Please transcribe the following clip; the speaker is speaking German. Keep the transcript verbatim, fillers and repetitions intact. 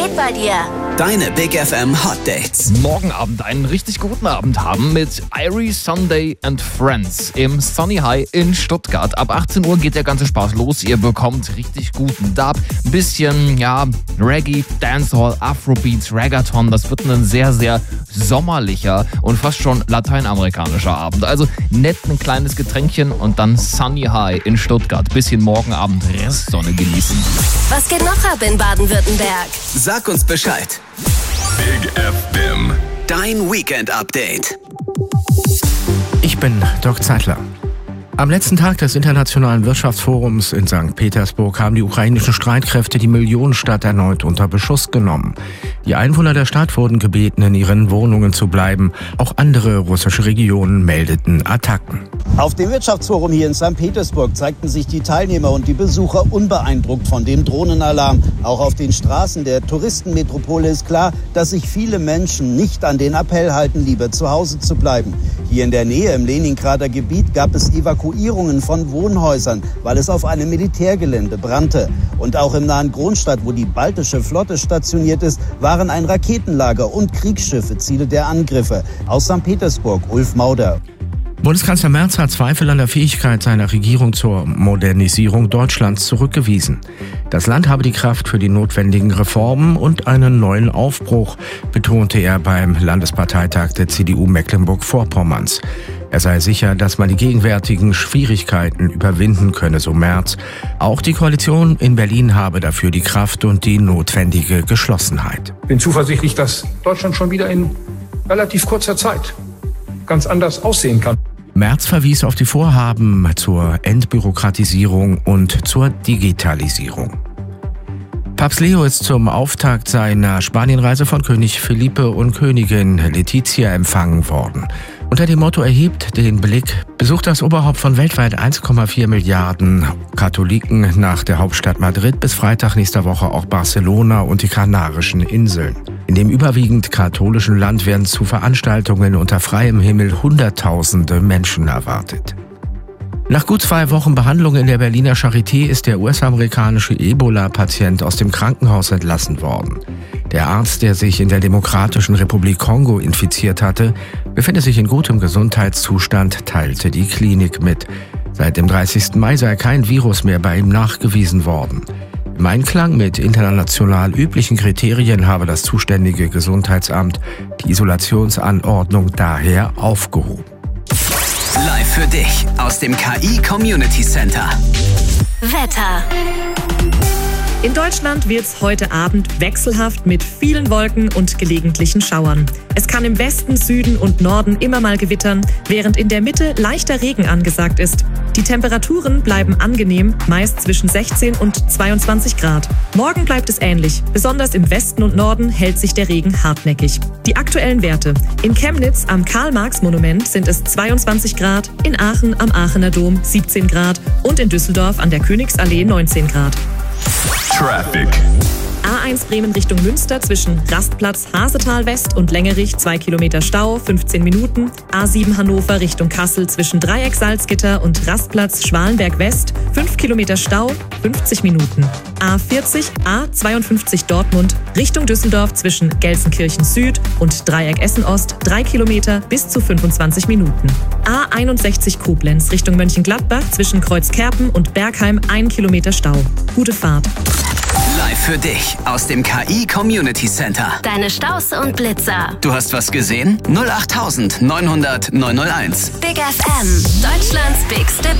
geht bei dir? Deine Big F M Hot Dates. Morgen Abend einen richtig guten Abend haben mit Irie Sunday and Friends im Sunny High in Stuttgart. Ab achtzehn Uhr geht der ganze Spaß los. Ihr bekommt richtig guten Dub, ein bisschen, ja, Reggae, Dancehall, Afrobeats, Reggaeton. Das wird ein sehr, sehr sommerlicher und fast schon lateinamerikanischer Abend. Also nett ein kleines Getränkchen und dann Sunny High in Stuttgart. Bisschen morgen Abend Restsonne genießen. Was geht noch ab in Baden-Württemberg? Sag uns Bescheid. Big F M. Dein Weekend-Update. Ich bin Dirk Zeitler. Am letzten Tag des Internationalen Wirtschaftsforums in Sankt Petersburg haben die ukrainischen Streitkräfte die Millionenstadt erneut unter Beschuss genommen. Die Einwohner der Stadt wurden gebeten, in ihren Wohnungen zu bleiben. Auch andere russische Regionen meldeten Attacken. Auf dem Wirtschaftsforum hier in Sankt Petersburg zeigten sich die Teilnehmer und die Besucher unbeeindruckt von dem Drohnenalarm. Auch auf den Straßen der Touristenmetropole ist klar, dass sich viele Menschen nicht an den Appell halten, lieber zu Hause zu bleiben. Hier in der Nähe im Leningrader Gebiet gab es Evakuierungen von Wohnhäusern, weil es auf einem Militärgelände brannte. Und auch im nahen Kronstadt, wo die baltische Flotte stationiert ist, waren ein Raketenlager und Kriegsschiffe Ziele der Angriffe. Aus Sankt Petersburg, Ulf Mauder. Bundeskanzler Merz hat Zweifel an der Fähigkeit seiner Regierung zur Modernisierung Deutschlands zurückgewiesen. Das Land habe die Kraft für die notwendigen Reformen und einen neuen Aufbruch, betonte er beim Landesparteitag der C D U Mecklenburg-Vorpommerns. Er sei sicher, dass man die gegenwärtigen Schwierigkeiten überwinden könne, so Merz. Auch die Koalition in Berlin habe dafür die Kraft und die notwendige Geschlossenheit. Ich bin zuversichtlich, dass Deutschland schon wieder in relativ kurzer Zeit ganz anders aussehen kann. Merz verwies auf die Vorhaben zur Entbürokratisierung und zur Digitalisierung. Papst Leo ist zum Auftakt seiner Spanienreise von König Felipe und Königin Letizia empfangen worden. Unter dem Motto "Erhebt den Blick" besucht das Oberhaupt von weltweit eins Komma vier Milliarden Katholiken nach der Hauptstadt Madrid bis Freitag nächster Woche auch Barcelona und die Kanarischen Inseln. In dem überwiegend katholischen Land werden zu Veranstaltungen unter freiem Himmel Hunderttausende Menschen erwartet. Nach gut zwei Wochen Behandlung in der Berliner Charité ist der U S-amerikanische Ebola-Patient aus dem Krankenhaus entlassen worden. Der Arzt, der sich in der Demokratischen Republik Kongo infiziert hatte, befindet sich in gutem Gesundheitszustand, teilte die Klinik mit. Seit dem dreißigsten Mai sei kein Virus mehr bei ihm nachgewiesen worden. Im Einklang mit international üblichen Kriterien habe das zuständige Gesundheitsamt die Isolationsanordnung daher aufgehoben. Live für dich aus dem K I Community Center. Wetter. In Deutschland wird's heute Abend wechselhaft mit vielen Wolken und gelegentlichen Schauern. Es kann im Westen, Süden und Norden immer mal gewittern, während in der Mitte leichter Regen angesagt ist. Die Temperaturen bleiben angenehm, meist zwischen sechzehn und zweiundzwanzig Grad. Morgen bleibt es ähnlich. Besonders im Westen und Norden hält sich der Regen hartnäckig. Die aktuellen Werte. In Chemnitz am Karl-Marx-Monument sind es zweiundzwanzig Grad, in Aachen am Aachener Dom siebzehn Grad und in Düsseldorf an der Königsallee neunzehn Grad. Traffic. A eins Bremen Richtung Münster zwischen Rastplatz Hasetal West und Längerich zwei Kilometer Stau, fünfzehn Minuten. A sieben Hannover Richtung Kassel zwischen Dreieck Salzgitter und Rastplatz Schwalenberg West, fünf Kilometer Stau, fünfzig Minuten. A vierzig A zweiundfünfzig Dortmund Richtung Düsseldorf zwischen Gelsenkirchen Süd und Dreieck Essen Ost, drei Kilometer bis zu fünfundzwanzig Minuten. A einundsechzig Koblenz Richtung Mönchengladbach zwischen Kreuzkerpen und Bergheim, ein Kilometer Stau. Gute Fahrt. Live für dich aus dem K I Community Center. Deine Staus und Blitzer. Du hast was gesehen? null acht neunhundert neunhundert neunhunderteins. Big F M. Deutschlands bigste